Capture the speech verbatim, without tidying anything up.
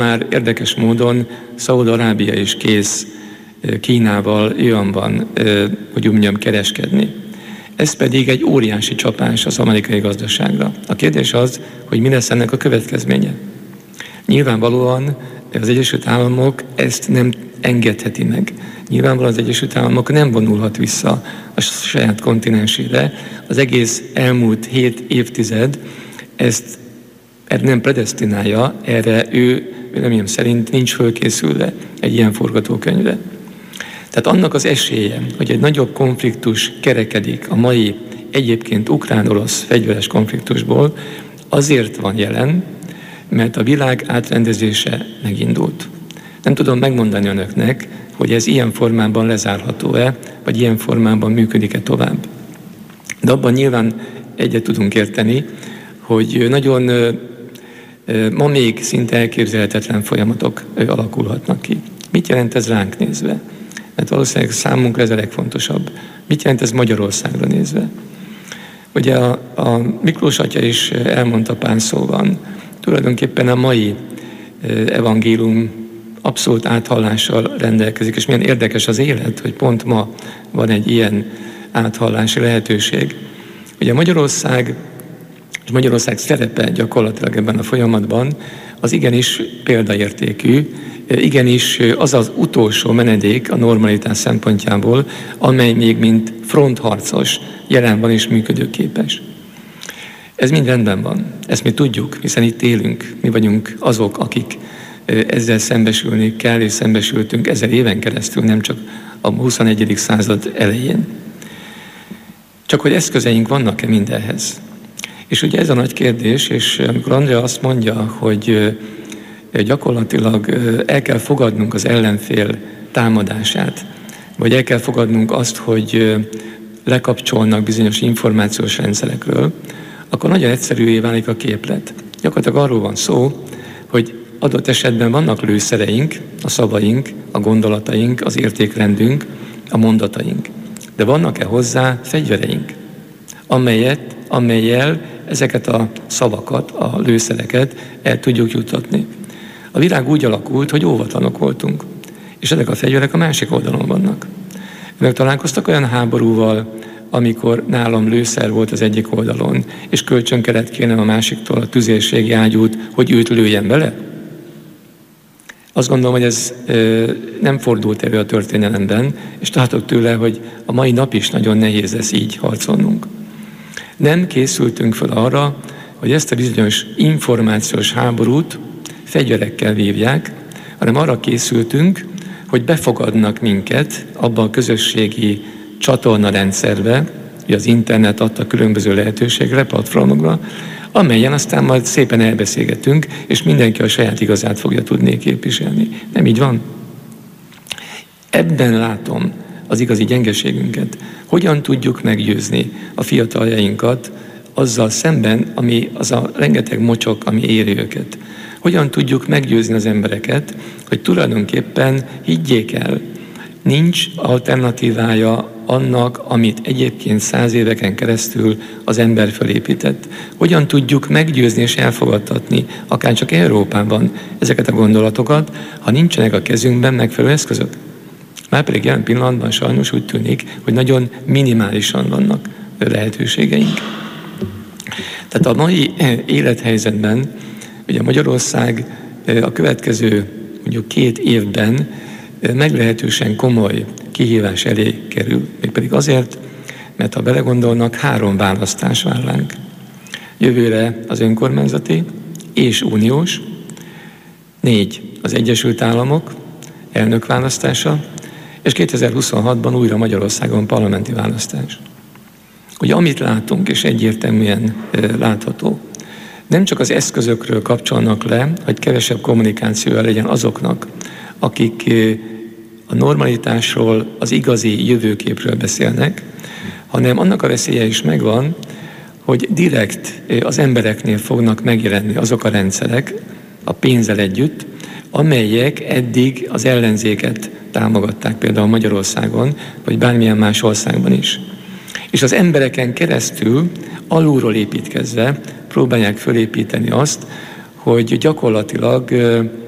Már érdekes módon Szaúd-Arábia is kész Kínával olyanban, hogy úgy mondjam, kereskedni. Ez pedig egy óriási csapás az amerikai gazdaságra. A kérdés az, hogy mi lesz ennek a következménye. Nyilvánvalóan az Egyesült Államok ezt nem engedheti meg. Nyilvánvalóan az Egyesült Államok nem vonulhat vissza a saját kontinensére. Az egész elmúlt hét évtized ezt nem predesztinálja, erre ő véleményem szerint nincs fölkészülve egy ilyen forgatókönyvre. Tehát annak az esélye, hogy egy nagyobb konfliktus kerekedik a mai egyébként ukrán-orosz fegyveres konfliktusból, azért van jelen, mert a világ átrendezése megindult. Nem tudom megmondani önöknek, hogy ez ilyen formában lezárható-e, vagy ilyen formában működik-e tovább. De abban nyilván egyet tudunk érteni, hogy nagyon ma még szinte elképzelhetetlen folyamatok alakulhatnak ki. Mit jelent ez ránk nézve? Mert valószínűleg számunkra ez a legfontosabb. Mit jelent ez Magyarországra nézve? Ugye a, a Miklós atya is elmondta pár szóban, tulajdonképpen a mai evangélium abszolút áthallással rendelkezik, és milyen érdekes az élet, hogy pont ma van egy ilyen áthallási lehetőség. Ugye Magyarország és Magyarország szerepe gyakorlatilag ebben a folyamatban az igenis példaértékű, igenis az az utolsó menedék a normalitás szempontjából, amely még mint frontharcos jelen van és működőképes. Ez mind rendben van, ezt mi tudjuk, hiszen itt élünk, mi vagyunk azok, akik ezzel szembesülni kell, és szembesültünk ezer éven keresztül, nem csak a huszonegyedik század elején. Csak hogy eszközeink vannak-e mindenhez? És ugye ez a nagy kérdés, és amikor Andrea azt mondja, hogy gyakorlatilag el kell fogadnunk az ellenfél támadását, vagy el kell fogadnunk azt, hogy lekapcsolnak bizonyos információs rendszerekről, akkor nagyon egyszerűvé válik a képlet. Gyakorlatilag arról van szó, hogy adott esetben vannak lőszereink, a szavaink, a gondolataink, az értékrendünk, a mondataink. De vannak-e hozzá fegyvereink, amelyet, amelyel ezeket a szavakat, a lőszereket el tudjuk juttatni. A világ úgy alakult, hogy óvatlanok voltunk, és ezek a fegyverek a másik oldalon vannak. Önök találkoztak olyan háborúval, amikor nálam lőszer volt az egyik oldalon, és kölcsön kellett kérnem a másiktól a tüzérségi ágyút, hogy őt lőjen bele? Azt gondolom, hogy ez ö, nem fordult elő a történelemben, és tartok tőle, hogy a mai nap is nagyon nehéz lesz így harcolnunk. Nem készültünk fel arra, hogy ezt a bizonyos információs háborút fegyverekkel vívják, hanem arra készültünk, hogy befogadnak minket abban a közösségi csatornarendszerbe, hogy az internet adta különböző lehetőségre, platformokra, amelyen aztán majd szépen elbeszélgetünk, és mindenki a saját igazát fogja tudni képviselni. Nem így van? Ebben látom az igazi gyengeségünket. Hogyan tudjuk meggyőzni a fiataljainkat azzal szemben, ami az a rengeteg mocsok, ami éri őket. Hogyan tudjuk meggyőzni az embereket, hogy tulajdonképpen higgyék el, nincs alternatívája annak, amit egyébként száz éveken keresztül az ember felépített. Hogyan tudjuk meggyőzni és elfogadtatni, akár csak Európában ezeket a gondolatokat, ha nincsenek a kezünkben megfelelő eszközök? Márpedig jelen pillanatban sajnos úgy tűnik, hogy nagyon minimálisan vannak lehetőségeink. Tehát a mai élethelyzetben ugye Magyarország a következő mondjuk két évben meglehetősen komoly kihívás elé kerül. Mégpedig azért, mert ha belegondolnak, három választás vár ránk. Jövőre az önkormányzati és uniós, négy az Egyesült Államok elnökválasztása, és kétezer-huszonhatban újra Magyarországon parlamenti választás. Ugye amit látunk, és egyértelműen látható, nem csak az eszközökről kapcsolnak le, hogy kevesebb kommunikációja legyen azoknak, akik a normalitásról, az igazi jövőképről beszélnek, hanem annak a veszélye is megvan, hogy direkt az embereknél fognak megjelenni azok a rendszerek, a pénzzel együtt, amelyek eddig az ellenzéket támogatták például Magyarországon, vagy bármilyen más országban is. És az embereken keresztül alulról építkezve próbálják fölépíteni azt, hogy gyakorlatilag